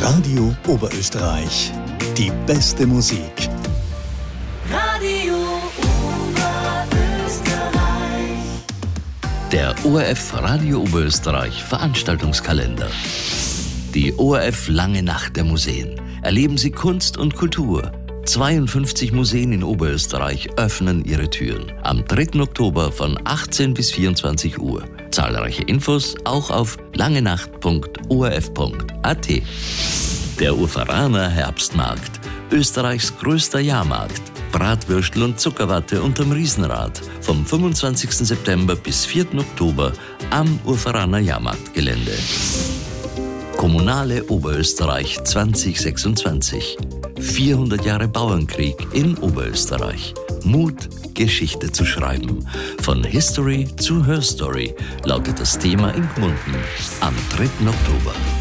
Radio Oberösterreich. Die beste Musik. Radio Oberösterreich. Der ORF Radio Oberösterreich Veranstaltungskalender. Die ORF Lange Nacht der Museen. Erleben Sie Kunst und Kultur. 52 Museen in Oberösterreich öffnen ihre Türen. Am 3. Oktober von 18 bis 24 Uhr. Zahlreiche Infos auch auf langenacht.orf.at. Der Urferaner Herbstmarkt. Österreichs größter Jahrmarkt. Bratwürstel und Zuckerwatte unterm Riesenrad. Vom 25. September bis 4. Oktober am Urferaner Jahrmarktgelände. Kommunale Oberösterreich 2026. 400 Jahre Bauernkrieg in Oberösterreich. Mut, Geschichte zu schreiben. Von History zu Her Story lautet das Thema in Gmunden am 3. Oktober.